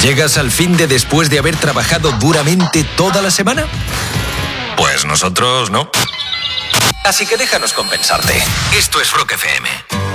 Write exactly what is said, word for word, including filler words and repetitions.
¿Llegas al fin de después de haber trabajado duramente toda la semana? Pues nosotros no. Así que déjanos compensarte. Esto es Rock F M.